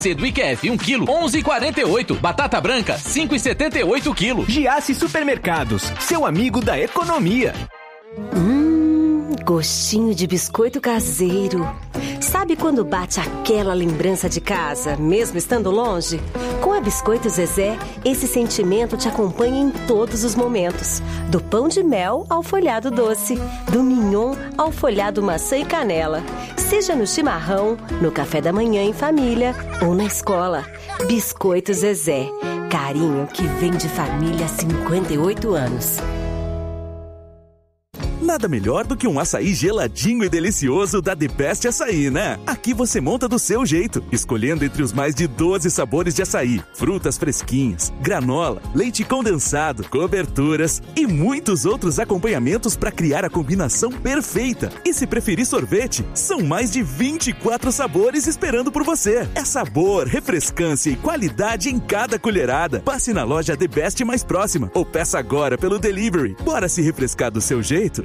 do IQF 1 kg, 11,48. Batata branca, 5,78 kg. Giasse Supermercados, seu amigo da economia. Gostinho de biscoito caseiro. Sabe quando bate aquela lembrança de casa, mesmo estando longe? Com a Biscoito Zezé, esse sentimento te acompanha em todos os momentos. Do pão de mel ao folhado doce, do mignon ao folhado maçã e canela. Seja no chimarrão, no café da manhã em família ou na escola. Biscoito Zezé. Carinho que vem de família há 58 anos. Nada melhor do que um açaí geladinho e delicioso da The Best Açaí, né? Aqui você monta do seu jeito, escolhendo entre os mais de 12 sabores de açaí, frutas fresquinhas, granola, leite condensado, coberturas e muitos outros acompanhamentos para criar a combinação perfeita. E se preferir sorvete, são mais de 24 sabores esperando por você. É sabor, refrescância e qualidade em cada colherada. Passe na loja The Best mais próxima ou peça agora pelo delivery. Bora se refrescar do seu jeito?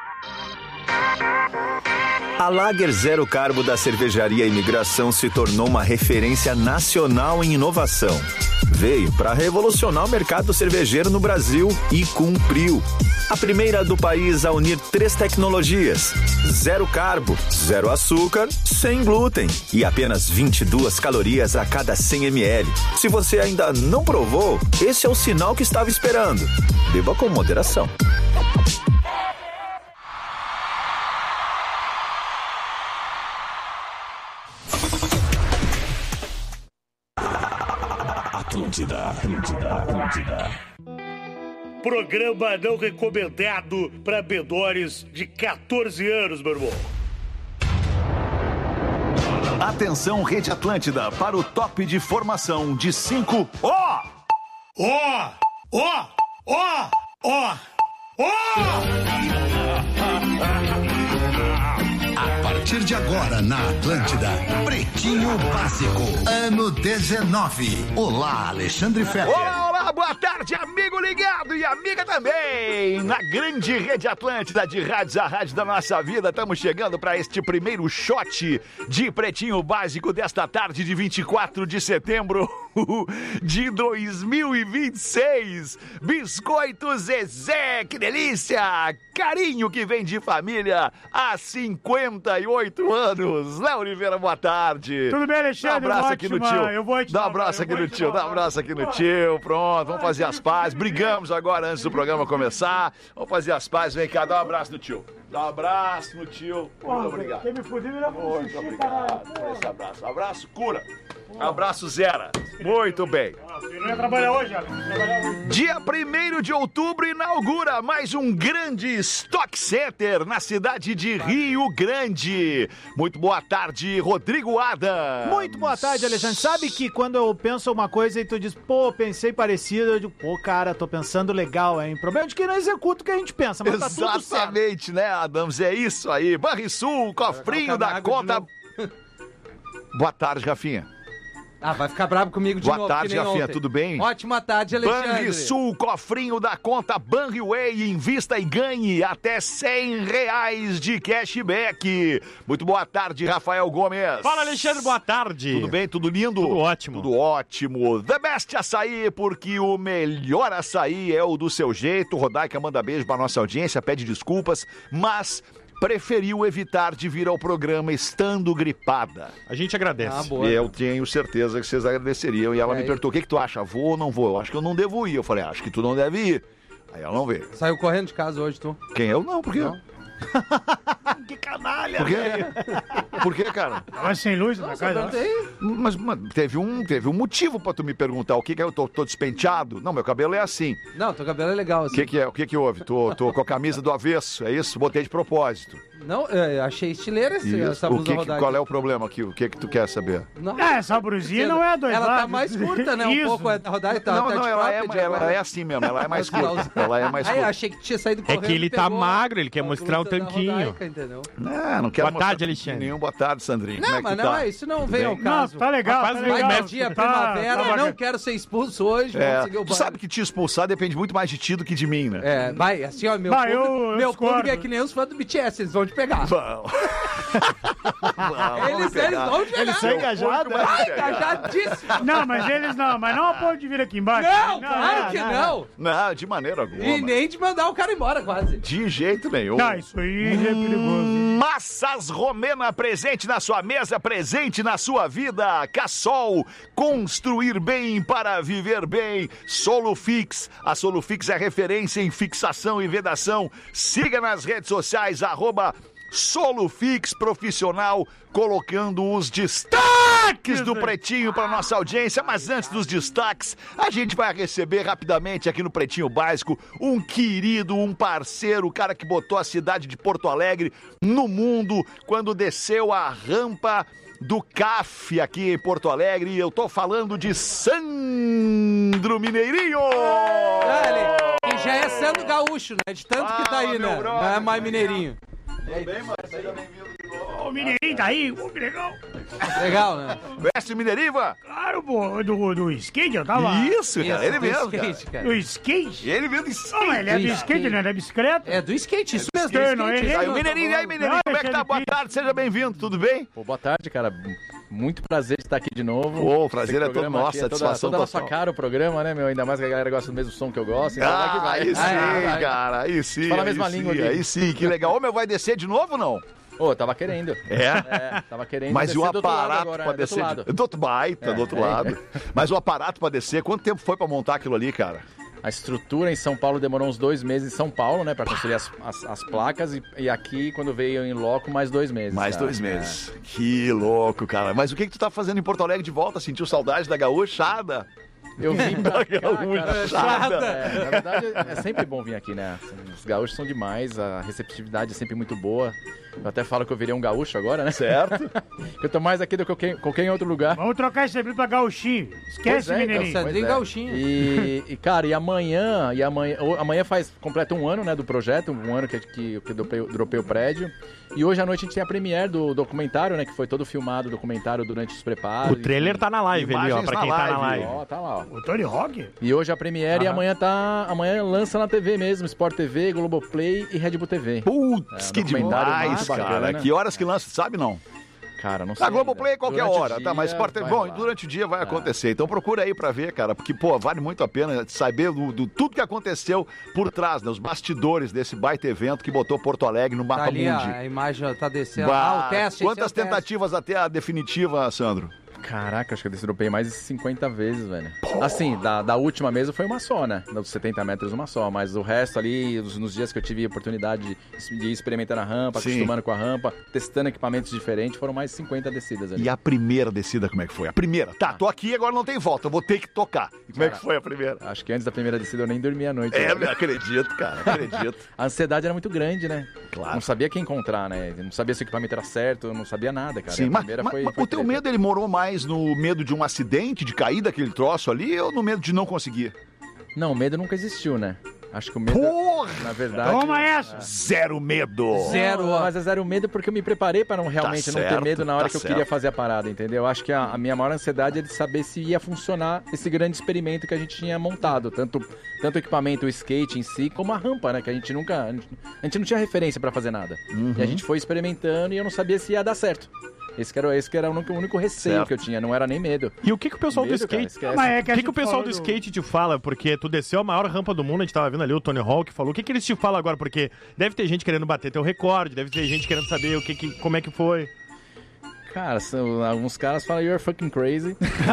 A Lager Zero Carbo da Cervejaria Imigração se tornou uma referência nacional em inovação. Veio para revolucionar o mercado cervejeiro no Brasil e cumpriu. A primeira do país a unir 3 tecnologias: zero carbo, zero açúcar, sem glúten e apenas 22 calorias a cada 100 ml. Se você ainda não provou, esse é o sinal que estava esperando. Beba com moderação. Atlântida. Programa não recomendado para menores de 14 anos, meu irmão. Atenção, Rede Atlântida, para o top de formação de 5. Ó! A partir de agora na Atlântida, Pretinho Básico, ano 19. Olá, Alexandre Fetter. Olá, boa tarde, amigo ligado e amiga também. Na grande Rede Atlântida de rádios, a rádio da nossa vida, estamos chegando para este primeiro shot de Pretinho Básico desta tarde de 24 de setembro de 2026. Biscoito Zezé, que delícia! Carinho que vem de família há 58 anos. Léo Oliveira, boa tarde. Tudo bem, Alexandre? Dá um abraço aqui no tio. Eu vou te Dá um abraço aqui no tio. Dá um abraço aqui no tio. Pronto, vamos fazer as pazes. Brigamos agora antes do programa começar. Vamos fazer as pazes. Vem cá, dá um abraço no tio. Dá um abraço no tio. Muito obrigado. Quem me fudiu, ele muito obrigado por esse abraço. Abraço cura. Abraço zero. Muito bem. Você não ia trabalhar hoje, Dia 1º de outubro inaugura mais um grande Stock Center na cidade de Rio Grande. Muito boa tarde, Rodrigo Adams. Muito boa tarde, Alexandre. Sabe que quando eu penso uma coisa e tu diz, pô, pensei parecido, eu digo, pô, cara, tô pensando legal, hein? O problema é de que não executa o que a gente pensa, mas tá tudo certo. Exatamente, né, Adams? É isso aí. Banrisul, cofrinho da conta. Boa tarde, Rafinha. Ah, vai ficar bravo comigo de novo. Boa tarde, Rafinha, ontem. tudo bem? Ótima tarde, Alexandre. Banrisul, cofrinho da conta Banriway, invista e ganhe até R$100 de cashback. Muito boa tarde, Rafael Gomes. Fala, Alexandre, boa tarde. Tudo bem, tudo lindo? Tudo ótimo. Tudo ótimo. The Best Açaí, porque o melhor açaí é o do seu jeito. Rodaica manda beijo pra nossa audiência, pede desculpas, mas preferiu evitar de vir ao programa estando gripada. A gente agradece. Ah, boa. Eu tenho certeza que vocês agradeceriam. E ela me perguntou, o que tu acha? Vou ou não vou? Eu acho que eu não devo ir. Eu falei, acho que tu não deve ir. Aí ela não veio. Saiu correndo de casa hoje, tu? Quem? Eu não, por quê? Não. Que canalha, Por quê? velho. Por quê, cara? Tava sem luz na casa. Mas teve um motivo pra tu me perguntar. O que que eu tô despenteado? Não, meu cabelo é assim. Não, teu cabelo é legal assim. O que que houve? Tô com a camisa do avesso, é isso? Botei de propósito. Não, eu achei estileira essa blusa rodada. Qual é o problema aqui? O que que tu quer saber? Não. Essa brusinha não é dois Ela lados. tá mais curta, né? Isso. Um pouco a rodada tá Não, de ela é assim mesmo, ela é mais curta. Ela é mais Aí eu curta. achei que tinha saído É correndo. que ele tá magro, ele quer mostrar o tanquinho. Rodaica, entendeu? Não quero Boa tarde, Alexandre. Nenhum boa tarde, Sandrinho. Não, mas não, isso não vem ao caso. Não, tá legal, tá legal. Vai dia, primavera, não quero ser expulso hoje, vamos seguir o Tu sabe que te expulsar depende muito mais de ti do que de mim, né? Vai, assim, ó, meu público é que nem os fãs do BTS, eles vão te pegar. Vão. Eles vão te pegar. Eles são engajados. Engajadíssimos. Não, mas não a ponto de vir aqui embaixo. Não, claro que não. Não, de maneira alguma. E nem de mandar o cara embora, quase. De jeito nenhum. Tá, isso aí é perigoso. Massas Romana, presente na sua mesa, presente na sua vida. Cassol, construir bem para viver bem. Solufix, a Solufix é referência em fixação e vedação. Siga nas redes sociais, @Solufix Profissional, colocando os destaques do Pretinho para nossa audiência. Mas antes dos destaques, a gente vai receber rapidamente aqui no Pretinho Básico um querido, um parceiro, o cara que botou a cidade de Porto Alegre no mundo quando desceu a rampa do CAF aqui em Porto Alegre. Eu tô falando de Sandro Mineirinho! Que já é Sandro Gaúcho, né? De tanto que tá aí, né? Não é mais Mineirinho. Tudo bem, mano? Seja bem-vindo. O Mineirinho tá aí, que legal. Legal, né? Conhece o Mineirinho? Claro, pô, do skate eu tava. Isso, cara, ele mesmo, cara. Do skate? Ele veio do skate. Não, ele é do skate, não é da bicicleta? É do skate, isso mesmo. Aí o Mineirinho, como é que tá? Boa tarde, seja bem-vindo, tudo bem? Pô, boa tarde, cara. Muito prazer de estar aqui de novo. Pô, o prazer é todo nosso, satisfação toda nossa cara o programa, né, meu? Ainda mais que a galera gosta do mesmo som que eu gosto. Então aí sim, cara, aí sim. Fala a mesma língua aqui. Aí sim, que legal. Ô, meu, vai descer de novo ou não? Ô, tava querendo. Tava querendo. Mas o aparato pra descer... Do outro lado. Mas o aparato pra descer, quanto tempo foi pra montar aquilo ali, cara? A estrutura em São Paulo demorou uns 2 meses em São Paulo, né? Pra construir as placas. E aqui, quando veio em loco, mais 2 meses. Mais 2 meses. Que louco, cara. Mas o que tu tá fazendo em Porto Alegre de volta? Sentiu saudade da gaúchada? Eu vim pra cá, gaúchada. Na verdade, é sempre bom vir aqui, né? Os gaúchos são demais, a receptividade é sempre muito boa. Eu até falo que eu virei um gaúcho agora, né? Certo. Eu tô mais aqui do que qualquer outro lugar. Vamos trocar esse aqui pra gauchinho. Esquece, Mineirinho. Sandrinho Gauchinho. E, cara, amanhã completa 1 ano, né, do projeto, 1 ano que eu dropei o prédio. E hoje à noite a gente tem a premiere do documentário, né, que foi todo filmado, o documentário durante os preparos. O trailer tá na live ali, ó, pra quem tá na live. Ó, tá lá, ó. O Tony Hawk? E hoje a premiere e amanhã lança na TV mesmo, Sport TV, Globoplay e Red Bull TV. Putz, que demais, cara. Que horas que lança, sabe não? Cara, não sei. A Globoplay qualquer hora, dia, tá? Mas Sport TV, bom, durante o dia vai acontecer. Então procura aí pra ver, cara, porque, pô, vale muito a pena saber do tudo que aconteceu por trás, né? Os bastidores desse baita evento que botou Porto Alegre no mapa mundi. A imagem tá descendo. O teste. Quantas tentativas até a definitiva, Sandro? Caraca, acho que eu dropei mais de 50 vezes, velho. Assim, da última mesa foi uma só, né? Dos 70 metros, uma só. Mas o resto ali, nos dias que eu tive a oportunidade de ir experimentando a rampa, acostumando com a rampa, testando equipamentos diferentes, foram mais de 50 descidas ali. E a primeira descida, como é que foi? A primeira? Tá, tô aqui, agora não tem volta, eu vou ter que tocar. E como é que foi a primeira? Acho que antes da primeira descida eu nem dormi a noite. Acredito, cara, acredito. A ansiedade era muito grande, né? Claro. Não sabia quem encontrar, né? Não sabia se o equipamento era certo, eu não sabia nada, cara. Sim, mas o teu medo, ele morou mais no medo de um acidente, de cair daquele troço ali, ou no medo de não conseguir? Não, o medo nunca existiu, né? Acho que o medo, na verdade... Toma essa! Zero medo! Mas é zero medo porque eu me preparei para não ter medo na hora que eu queria fazer a parada, entendeu? Acho que a minha maior ansiedade é de saber se ia funcionar esse grande experimento que a gente tinha montado. Tanto o equipamento, o skate em si, como a rampa, né? Que a gente não tinha referência para fazer nada. E a gente foi experimentando e eu não sabia se ia dar certo. Esse que era o único receio que eu tinha, não era nem medo. E o que o pessoal do skate... O que o pessoal do skate te fala? Porque tu desceu a maior rampa do mundo, a gente tava vendo ali, o Tony Hawk falou. O que eles te falam agora? Porque deve ter gente querendo bater teu recorde, deve ter gente querendo saber como é que foi. Cara, alguns caras falam you're fucking crazy.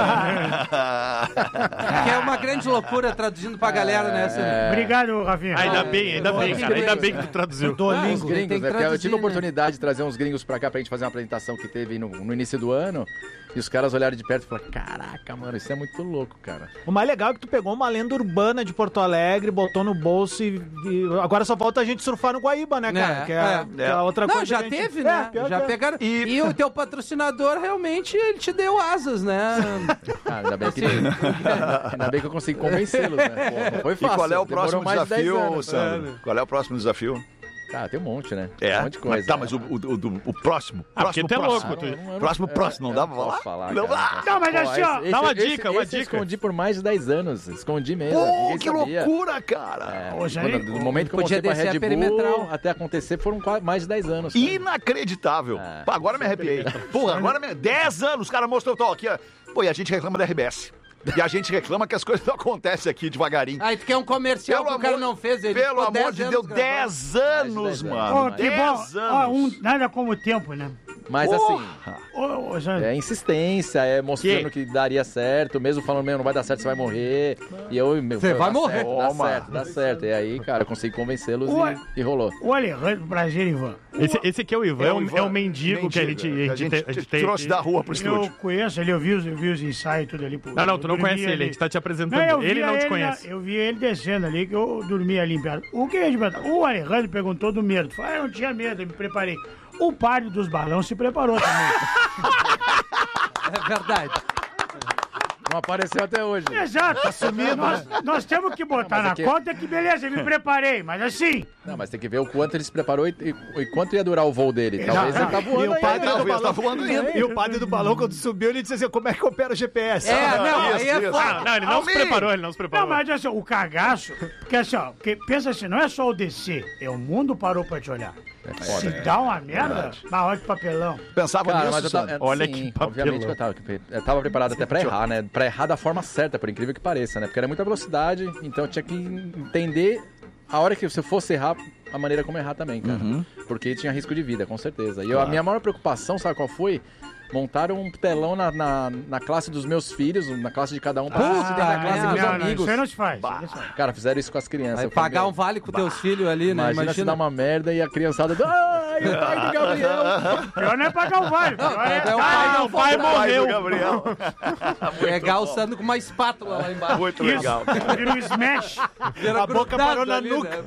Que é uma grande loucura traduzindo pra galera, né? Obrigado, Rafinha. Ainda bem, cara. Ainda bem que tu traduziu. Os gringos, eu tive a oportunidade de trazer uns gringos pra cá pra gente fazer uma apresentação que teve no início do ano. E os caras olharam de perto e falaram, caraca, mano, isso é muito louco, cara. O mais legal é que tu pegou uma lenda urbana de Porto Alegre, botou no bolso e agora só falta a gente surfar no Guaíba, né, cara? Que é a outra coisa. Não, já teve, né? Já pegaram. E o teu patrocinador, realmente, ele te deu asas, né? Ainda bem que eu consigo convencê-los, né? Pô, não foi fácil. E qual é o próximo desafio, Sandro? Qual é o próximo desafio? Cara, tem um monte, né? É? Um monte de coisa. Mas o próximo. Porque tu é louco. Próximo, não dá pra falar? Não dá. Não, mas assim, ó. Dá uma dica, uma esse eu dica. escondi por mais de 10 anos. Escondi mesmo. Pô, que loucura, cara. No momento que eu mostrei pra Red Bull, até acontecer, foram mais de 10 anos. Cara. Inacreditável. Pô, agora me arrepiei. Porra, agora 10 anos, cara, mostrou aqui, ó. Pô, e a gente reclama da RBS. E a gente reclama que as coisas não acontecem aqui devagarinho. Aí tu quer um comercial que o cara não fez, ele pelo amor de Deus, 10 anos, mano. Que bom. Nada como o tempo, né? Mas assim, é insistência, é mostrando que daria certo, mesmo falando, não vai dar certo, você vai morrer. E você vai morrer. Dá certo. E aí, cara, eu consegui convencê-los e rolou. O Alejandro, prazer, Ivan. Esse aqui é o Ivan, é o mendigo que a gente trouxe da rua pro estúdio. Eu conheço ele, eu vi os ensaios tudo ali. Não, tu não conhece ele, a gente tá te apresentando. Ele não te conhece. Eu vi ele descendo ali, que eu dormi ali em perto. O que eu ia te perguntar? O Alejandro perguntou do medo. Tu falou, eu não tinha medo, eu me preparei. O padre dos balões se preparou também. É verdade. Não apareceu até hoje. Exato. Tá sumido. Nós temos que botar na conta que, beleza, eu me preparei, mas assim... Não, mas tem que ver o quanto ele se preparou e quanto ia durar o voo dele. Talvez ele tá voando. E o padre do balão, e o padre do balão, quando subiu, ele disse assim, como é que opera o GPS? Não, ele não se preparou, Não, mas assim, o cagaço, porque assim, ó, porque pensa assim, não é só o descer, é o mundo parou pra te olhar. Se dá uma merda, maior de papelão. Pensava nisso, olha que papelão. Obviamente que eu tava preparado até pra errar, né? Pra errar da forma certa, por incrível que pareça, né? Porque era muita velocidade, então eu tinha que entender a hora que você fosse errar, a maneira como errar também, cara. Porque tinha risco de vida, com certeza. E a minha maior preocupação, sabe qual foi? Montaram um telão na classe dos meus filhos, na classe de cada um, pra se ter na classe dos amigos. Isso aí não se faz. Cara, fizeram isso com as crianças. Vai pagar um vale com teus filhos ali, né? Imagina se dá uma merda e a criançada... Ai, o pai do Gabriel! Pior não é pagar o vale. O pai morreu. Gabriel. Pegar o Sandro com uma espátula lá embaixo. Muito legal. Vira um smash. A boca parou na nuca.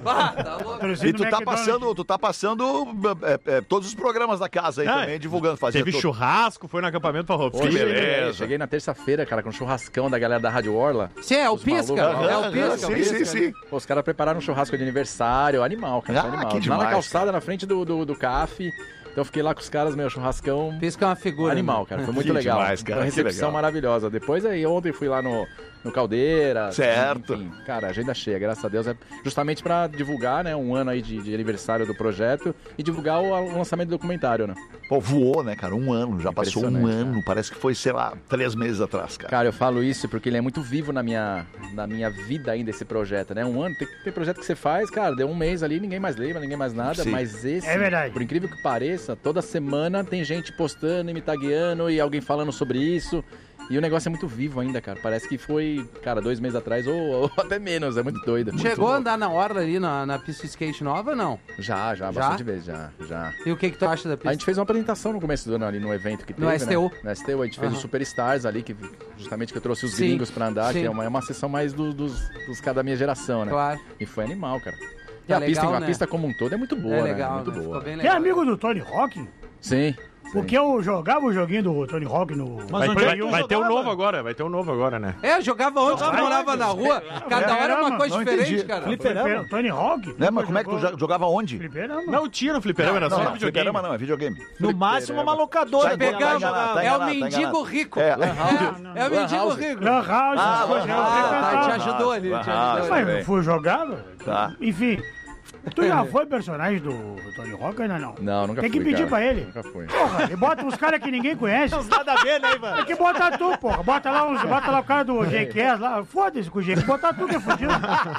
E tu tá passando todos os programas da casa aí também, divulgando. Teve churrasco, foi no acampamento pra roupa. Beleza. Cheguei na terça-feira, cara, com um churrascão da galera da Rádio Orla. Sim, é o Pisca. É o Pisca. Sim. Pô, os caras prepararam um churrasco de aniversário, animal, cara. Animal. Que demais, lá na calçada, na frente do CAF. Então eu fiquei lá com os caras, meu churrascão. Pisca é uma figura. Animal, cara. Foi muito legal. Demais, cara. Uma recepção maravilhosa. Depois aí, ontem fui lá no Caldeira. Certo. Enfim, cara, agenda cheia, graças a Deus. É justamente pra divulgar, né, um ano aí de aniversário do projeto e divulgar o lançamento do documentário, né? Pô, voou, né, cara? Um ano, já passou um ano. Cara. Parece que foi, sei lá, 3 meses atrás, cara. Cara, eu falo isso porque ele é muito vivo na minha vida ainda, esse projeto, né? Um ano, tem projeto que você faz, cara, deu um mês ali, ninguém mais lembra, ninguém mais nada, Sim. mas esse, é verdade. Por incrível que pareça, toda semana tem gente postando e me tagueando e alguém falando sobre isso. E o negócio é muito vivo ainda, cara. Parece que foi, cara, 2 meses atrás ou até menos. É muito doido. Chegou a andar na orla ali na pista de skate nova ou não? Já, bastante vezes, já. E o que tu acha da pista? A gente fez uma apresentação no começo do ano ali no evento que teve, no STU. Né? No STU, a gente fez o Superstars ali, que justamente que eu trouxe os gringos pra andar, que é uma sessão mais dos caras da minha geração, né? Claro. E foi animal, cara. E Tá a legal, pista como um todo é muito boa, é legal, né? Muito né? boa. Ficou bem Você legal. é amigo do Tony Hawk? Sim. Porque eu jogava o joguinho do Tony Hawk no... Vai ter um novo agora, né? É, eu jogava onde? Tu morava na rua? Cada hora é uma coisa diferente, cara. Fliperama? Tony Hawk? Né, mas como é que tu jogava onde? Fliperama. Não tinha no fliperama, era só no videogame. Fliperama não, é videogame. No máximo uma locadora. É o mendigo rico. É o mendigo rico. Lan House, essas coisas. Te ajudou ali. Mas eu fui jogar, Tá. enfim... Tu já foi personagem do Tony Hawk ainda não? Não, nunca fui. Tem que pedir pra ele. Nunca fui. Porra, ele bota uns caras que ninguém conhece. Não nada a ver, né, Ivan? Tem que botar tu, porra. Bota lá o cara do Jackass lá. Foda-se com o Jackass. Botar tu que é fudido.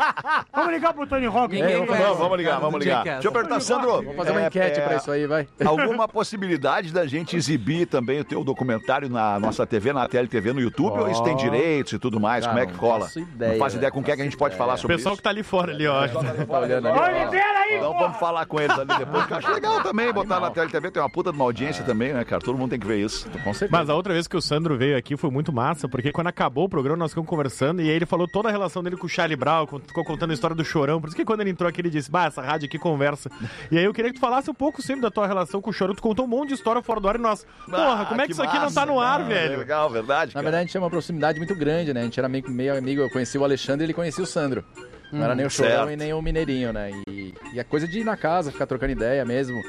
Vamos ligar pro Tony Hawk. Vamos ligar. Deixa eu perguntar, Sandro. Vamos fazer uma enquete pra isso aí, vai. Alguma possibilidade da gente exibir também o teu documentário na nossa TV, na TLTV, no YouTube? Ou isso tem direitos e tudo mais? Como é que rola? Não faz ideia com quem é que a gente pode falar sobre isso. O pessoal que tá ali fora ali, ó. Tá olhando ali. Olha, libera aí, Então vamos falar com eles ali depois, que eu acho legal também botar na TLTV, tem uma puta de uma audiência também, né, cara? Todo mundo tem que ver isso. Com certeza. Mas a outra vez que o Sandro veio aqui foi muito massa, porque quando acabou o programa nós ficamos conversando e aí ele falou toda a relação dele com o Charlie Brown, ficou contando a história do Chorão, por isso que quando ele entrou aqui ele disse, essa rádio aqui conversa. E aí eu queria que tu falasse um pouco sempre da tua relação com o Chorão, tu contou um monte de história fora do ar e nós, porra, como é que isso aqui não tá no ar, velho? Legal, verdade, Na verdade a gente tinha uma proximidade muito grande, né? A gente era meio amigo, eu conheci o Alexandre e ele conhecia o Sandro. Não era nem o Chorão e nem o Mineirinho, né? E a coisa de ir na casa, ficar trocando ideia mesmo.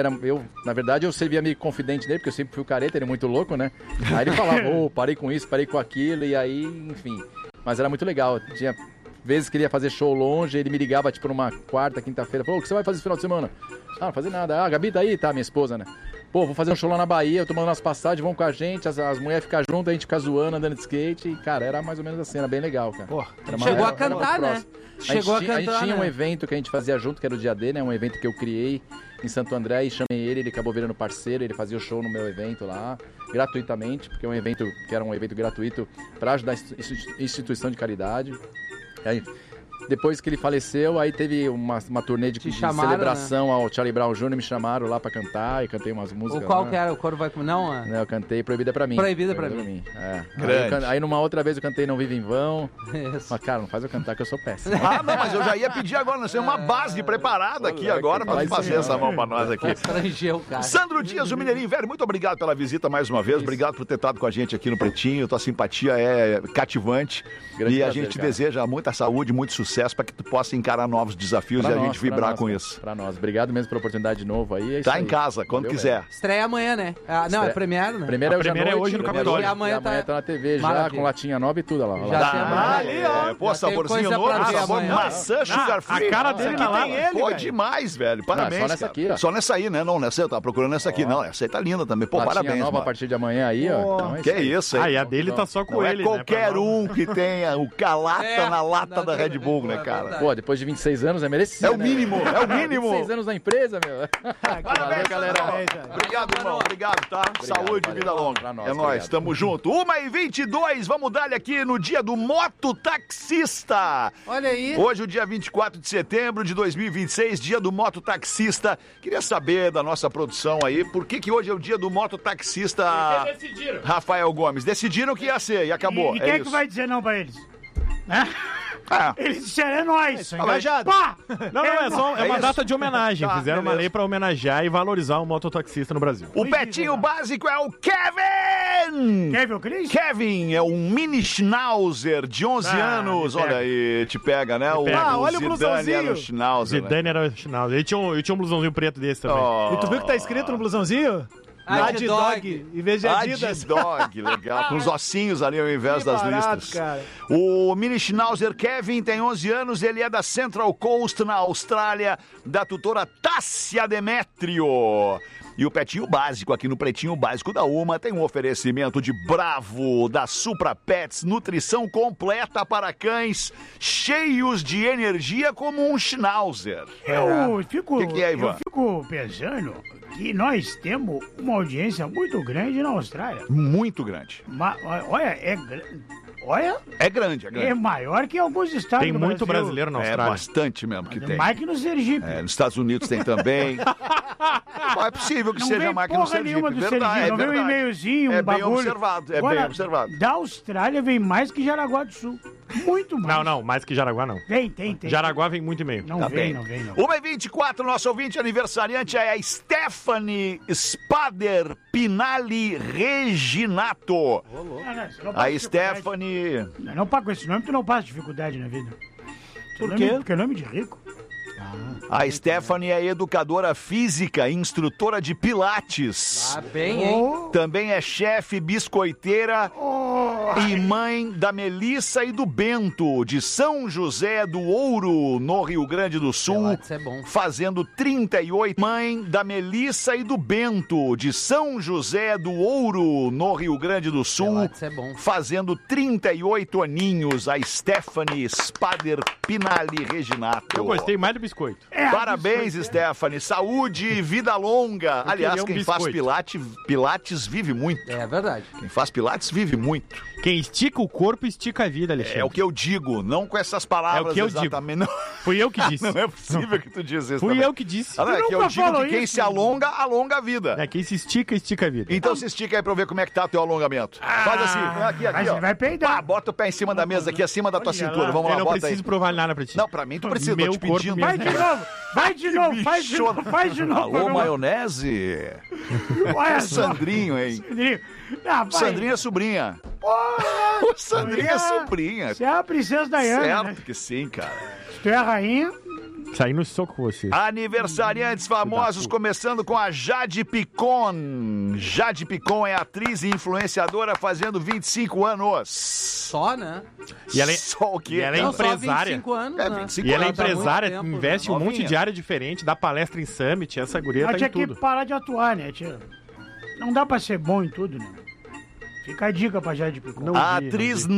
Na verdade, eu servia meio confidente dele, porque eu sempre fui o careta, ele é muito louco, né? Aí ele falava, parei com isso, parei com aquilo, e aí, enfim. Mas era muito legal. Tinha vezes que ele ia fazer show longe, ele me ligava, tipo, numa quarta, quinta-feira, falou, o que você vai fazer esse final de semana? Ah, não fazer nada. Ah, a Gabi tá aí? Tá, minha esposa, né? Pô, vou fazer um show lá na Bahia, eu tô mandando as passagens, vão com a gente, as mulheres ficam juntas, a gente fica zoando, andando de skate, e, cara, era mais ou menos assim, era bem legal, cara. Pô, chegou a cantar, né? A gente tinha um evento que a gente fazia junto, que era o Dia D, né? Um evento que eu criei em Santo André e chamei ele acabou virando parceiro, ele fazia o show no meu evento lá, gratuitamente, porque era um evento gratuito para ajudar a instituição de caridade. Aí, depois que ele faleceu, aí teve uma turnê de celebração, né? Ao Charlie Brown Jr. me chamaram lá pra cantar e cantei umas músicas. Qual que era? O coro vai comer? Não, eu cantei Proibida Pra Mim. Proibida Pra Mim. É. Aí numa outra vez eu cantei Não Vive em Vão. Isso. Mas, cara, não faz eu cantar que eu sou péssimo. Ah, não, mas eu já ia pedir agora, nós temos uma base preparada aqui agora pra fazer essa mão pra nós aqui. Sandro Dias, o Mineirinho Velho, muito obrigado pela visita mais uma vez. Obrigado por ter estado com a gente aqui no Pretinho. Tua simpatia é cativante. Grande prazer, a gente te deseja muita saúde, muito sucesso pra que tu possa encarar novos desafios e a gente vibrar com isso. Pra nós. Obrigado mesmo pela oportunidade de novo aí. Tá em casa, quando quiser. Estreia amanhã, né? Não, é Premiere, né? Premiere é hoje no Capitólio. E amanhã tá na TV já, com latinha nova e tudo lá. Já tem ali, ó. Pô, saborzinho novo, sabor maçã, sugar free. A cara dele na lá. Pô, demais, velho. Parabéns, só nessa aqui, ó. Só nessa aí, né? Não, nessa eu tava procurando essa aqui. Não, essa aí tá linda também. Pô, parabéns, nova a partir de amanhã aí, ó. Que isso, hein? E a dele tá só com ele, né? Qualquer um que tenha o calata na lata da Red Bull, né, cara? Pô, depois de 26 anos é merecido. É o mínimo, é o mínimo. 26 anos na empresa, meu. Parabéns, galera. Obrigado, irmão. Obrigado, tá? Saúde e vida longa. É nóis, tamo junto. 1h22, vamos dar aqui no dia do mototaxista. Olha aí. Hoje, o dia 24 de setembro de 2026, dia do mototaxista. Queria saber da nossa produção aí, por que hoje é o dia do mototaxista? Porque decidiram. Rafael Gomes. Decidiram que ia ser e acabou. E quem é que vai dizer não pra eles? Né? Eles disseram, é nóis. São engajados. Não, é uma data de homenagem. Fizeram uma lei pra homenagear e valorizar o mototaxista no Brasil. O Pretinho Básico é o Kevin! Kevin, o Cris? Kevin é um mini Schnauzer de 11 anos. Olha aí, te pega, né? Olha o blusãozinho. Era o Schnauzer. Zidane era o Schnauzer. Ele tinha um blusãozinho preto desse também. E tu viu que tá escrito no blusãozinho? Ad-Dog, em vez de Adidas. Ad-Dog, legal. Com os ossinhos ali ao invés das listas. Cara. O mini Schnauzer Kevin tem 11 anos, ele é da Central Coast, na Austrália, da tutora Tássia Demétrio. E o Pretinho Básico, aqui no Pretinho Básico da Uma, tem um oferecimento de Bravo, da Supra Pets, nutrição completa para cães, cheios de energia como um Schnauzer. Eu fico pensando que nós temos uma audiência muito grande na Austrália. Muito grande. Olha, é grande. É maior que alguns estados do Brasil. Tem muito brasileiro na Austrália. É bastante mesmo que tem. Mais que no Sergipe. Nos Estados Unidos tem também. É possível que seja mais que no Sergipe. Não vem um e-mailzinho, um bagulho. Bem observado, bem observado. Da Austrália vem mais que Jaraguá do Sul. Muito mais. Não, mais que Jaraguá não. Tem. Jaraguá vem muito e-mail. Não vem. 1h24, nosso ouvinte aniversariante é a Stephanie Spader Pinali Reginato. A Stephanie... Não paga com esse nome, tu não passa dificuldade na vida. Por quê? Porque é nome de rico. A Stephanie é educadora física, instrutora de pilates. Bem, hein? Também é chefe biscoiteira e mãe da Melissa e do Bento, de São José do Ouro, no Rio Grande do Sul. Pilates é bom. Fazendo 38. Mãe da Melissa e do Bento, de São José do Ouro, no Rio Grande do Sul. Pilates é bom. Fazendo 38 aninhos, a Stephanie Spader Pinali Reginato. Eu gostei mais do biscoito. Parabéns, Stephanie. Saúde e vida longa. Aliás, quem faz pilates vive muito. É verdade. Quem faz pilates vive muito. Quem estica o corpo, estica a vida, Alexandre. É o que eu digo, não com essas palavras. É o que eu exatamente. digo. Fui eu que disse. Não é possível que tu diz isso. Fui eu que disse. É que eu digo que quem se alonga, alonga a vida. Quem se estica, estica a vida. Então se estica aí pra eu ver como é que tá o teu alongamento. Faz assim, aqui, ó. Vai peidar. Bota o pé em cima da mesa aqui, acima da tua cintura. Vamos lá, eu não preciso provar nada pra ti. Não, pra mim tu precisa, Meu tô te pedindo. Vai de novo, faz de novo. Alô, maionese. Olha Sandrinho, hein? Sandrinho. Sandrinho é sobrinha. Sandrinha Sobrinha. Você é a princesa Diana, certo né? que sim, cara. Se tu é a rainha... Saí no soco com você. Aniversariantes famosos, começando com a Jade Picon. Jade Picon é atriz e influenciadora fazendo 25 anos. Só, né? E ela é, Só o quê? E ela é Não, empresária. 25 anos, É, né? 25 E ela é anos. empresária, Há muito investe tempo, um monte novinha. de área diferente, dá palestra em Summit, essa guria Ela tá tinha em que tudo. parar de atuar, né, tia? Não dá pra ser bom em tudo, né? Fica a dica pra Jade Picon. Não A vi, atriz não